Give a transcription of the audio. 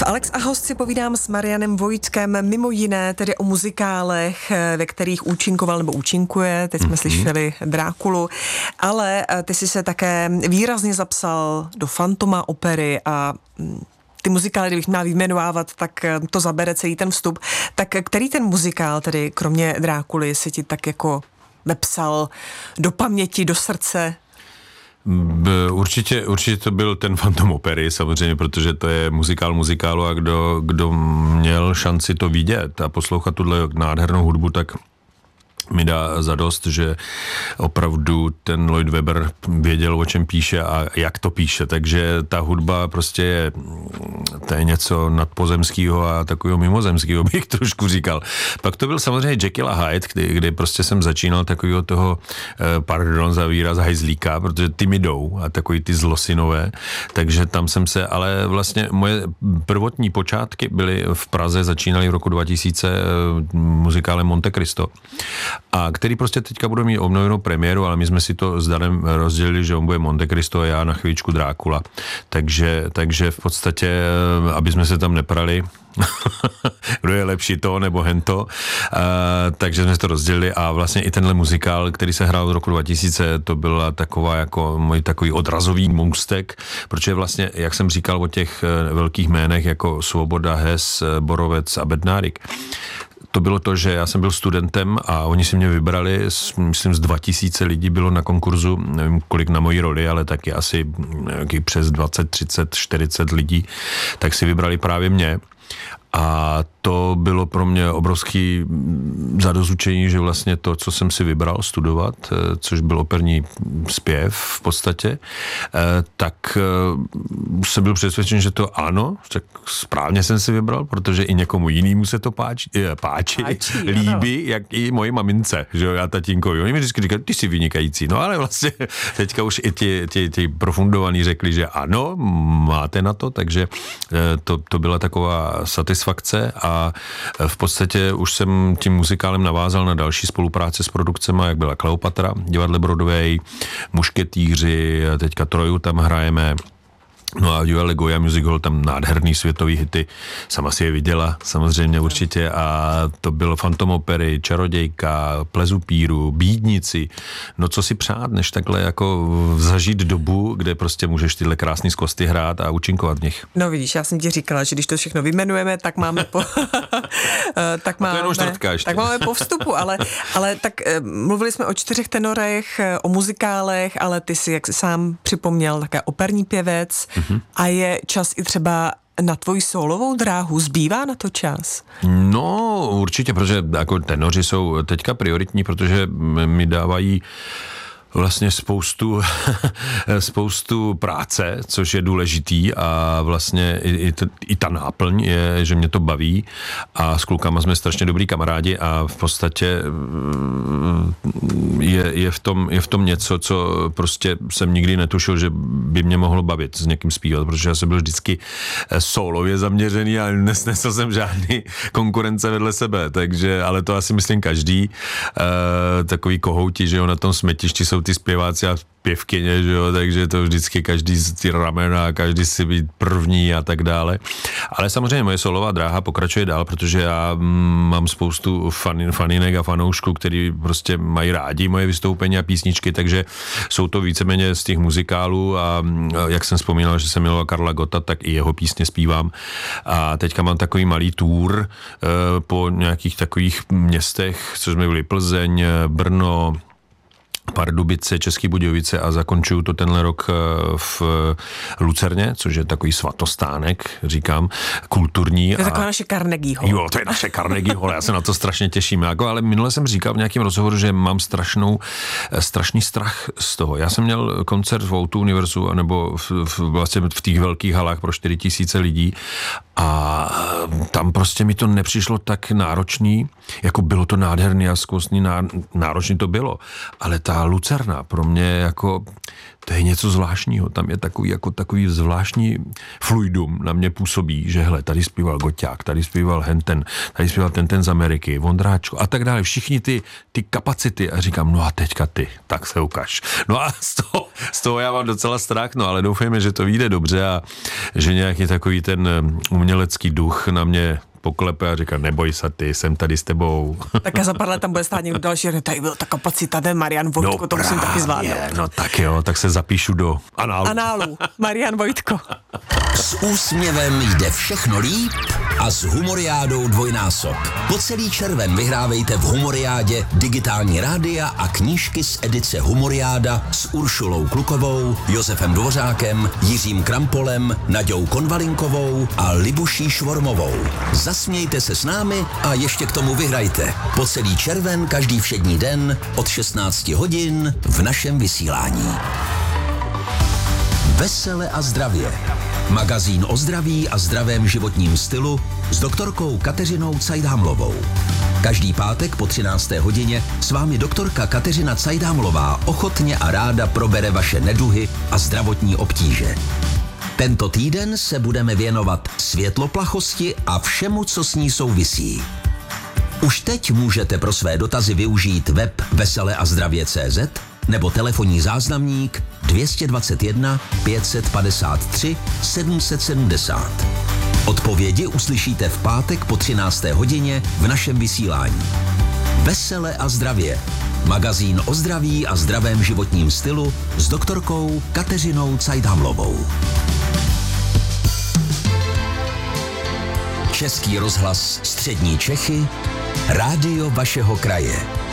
V Alex a host si povídám s Marianem Vojtkem mimo jiné tedy o muzikálech, ve kterých účinkoval nebo účinkuje. Teď jsme slyšeli Drákulu, ale ty jsi se také výrazně zapsal do Fantoma opery a ty muzikály, kdybych měla vyjmenovávat, tak to zabere celý ten vstup. Tak který ten muzikál, tedy kromě Drákuly, si ti tak jako vepsal do paměti, do srdce? Určitě to byl ten Fantom opery, samozřejmě, protože to je muzikál muzikálu a kdo měl šanci to vidět a poslouchat tuhle nádhernou hudbu, tak mi dá zadost, že opravdu ten Lloyd Webber věděl, o čem píše a jak to píše, takže ta hudba prostě to je něco nadpozemského a takového mimozemského, bych trošku říkal. Pak to byl samozřejmě Jekyll a Hyde, kdy prostě jsem začínal takového toho, pardon za výraz, hajzlíka, protože ty mi jdou a takový ty zlosinové, takže tam jsem se, ale vlastně moje prvotní počátky byly v Praze, začínaly v roku 2000 muzikálem Monte Cristo, a který prostě teďka bude mít obnovenou premiéru, ale my jsme si to s Danem rozdělili, že on bude Monte Cristo a já na chvíličku Drákula. Takže v podstatě, aby jsme se tam neprali, kdo je lepší to nebo hento, takže jsme to rozdělili a vlastně i tenhle muzikál, který se hrál v roku 2000, to byla taková jako můj takový odrazový můstek, protože vlastně, jak jsem říkal o těch velkých jménech jako Svoboda, Hess, Borovec a Bednárik, to bylo to, že já jsem byl studentem a oni si mě vybrali, myslím z 2000 lidí bylo na konkurzu, nevím kolik na moji roli, ale taky asi přes 20, 30, 40 lidí, tak si vybrali právě mě. A to bylo pro mě obrovský zadozučení, že vlastně to, co jsem si vybral studovat, což byl operní zpěv v podstatě, tak jsem byl přesvědčen, že to ano, tak správně jsem si vybral, protože i někomu jinému se to páči líbí, ano. Jak i moji mamince, že jo, já tatínkovi. Oni mi vždycky říkají, ty jsi vynikající. No ale vlastně teďka už i ti profundovaní řekli, že ano, máte na to, takže to byla taková satisfakce a v podstatě už jsem tím muzikálem navázal na další spolupráce s produkcemi, jak byla Kleopatra, divadle Broadway, Mušketýři, teďka Troju tam hrajeme. No a v divadle Goya Music Hall tam nádherný světový hity, sama si je viděla samozřejmě určitě a to bylo Fantom opery, Čarodějka, Plezupíru, Bídnici, no co si přát, než takhle jako zažít dobu, kde prostě můžeš tyhle krásný skvosty hrát a účinkovat v nich. No vidíš, já jsem ti říkala, že když to všechno vyjmenujeme, tak máme tak máme po vstupu, ale tak mluvili jsme o 4 tenorech, o muzikálech, ale ty si, jak jsi sám připomněl, také operní pěvec. A je čas i třeba na tvoji solovou dráhu? Zbývá na to čas? No, určitě, protože jako tenoři jsou teďka prioritní, protože mi dávají vlastně spoustu práce, což je důležitý a vlastně i ta náplň je, že mě to baví a s klukama jsme strašně dobrý kamarádi a v podstatě je v tom něco, co prostě jsem nikdy netušil, že by mě mohlo bavit s někým zpívat, protože já jsem byl vždycky solově zaměřený a nesnesl jsem žádný konkurence vedle sebe, takže, ale to asi myslím každý, takový kohouti, že jo, na tom smetišti jsou ty zpěváci a pěvkyně, že jo, takže to vždycky každý z ty ramena, každý si být první a tak dále. Ale samozřejmě moje solová dráha pokračuje dál, protože já mám spoustu faninek a fanoušků, který prostě mají rádi moje vystoupení a písničky, takže jsou to víceméně z těch muzikálů a jak jsem vzpomínal, že jsem miloval Karla Gotta, tak i jeho písně zpívám. A teďka mám takový malý tour po nějakých takových městech, co jsme byli Plzeň, Brno, Pardubice, České Budějovice a zakončuju to tenhle rok v Lucerně, což je takový svatostánek, říkám, kulturní. To je taková naše Carnegie Hall. Jo, to je naše Carnegie Hall, já se na to strašně těším. Ale minule jsem říkal v nějakém rozhovoru, že mám strašný strach z toho. Já jsem měl koncert v O2 Univerzu, nebo vlastně v těch velkých halách pro 4 000 lidí a tam prostě mi to nepřišlo tak náročný, jako bylo to nádherný a zkoušný, náročný to bylo, ale ta Lucerna pro mě jako to je něco zvláštního, tam je takový zvláštní fluidum na mě působí, že hele, tady zpíval Goťák, tady zpíval Henten, tady zpíval ten z Ameriky, Vondráčko a tak dále, všichni ty kapacity a říkám, no a teďka ty, tak se ukaž. No a z toho já mám docela strach, no ale doufejme, že to vyjde dobře a že nějaký takový ten umělecký duch na mě poklepe a říká, neboj se ty, jsem tady s tebou. Tak a za pár let tam bude stát někdo další, tady byl ta kapacita, ten Marian Vojtko, to musím taky zvládnout. No tak jo, tak se zapíšu do análu. Marian Vojtko. S úsměvem jde všechno líp a s Humoriádou dvojnásob. Po celý červen vyhrávejte v Humoriádě digitální rádia a knížky z edice Humoriáda s Uršulou Klukovou, Josefem Dvořákem, Jiřím Krampolem, Naďou Konvalinkovou a Libuší Švormovou. Zasmějte se s námi a ještě k tomu vyhrajte. Po celý červen každý všední den od 16 hodin v našem vysílání. Vesele a zdravě. Magazín o zdraví a zdravém životním stylu s doktorkou Kateřinou Cajdámlovou. Každý pátek po 13. hodině s vámi doktorka Kateřina Cajdámlová ochotně a ráda probere vaše neduhy a zdravotní obtíže. Tento týden se budeme věnovat světloplachosti a všemu, co s ní souvisí. Už teď můžete pro své dotazy využít web veseleazdravě.cz nebo telefonní záznamník 221 553 770. Odpovědi uslyšíte v pátek po 13. hodině v našem vysílání. Vesele a zdravě. Magazín o zdraví a zdravém životním stylu s doktorkou Kateřinou Cajdámlovou. Český rozhlas Střední Čechy, rádio vašeho kraje.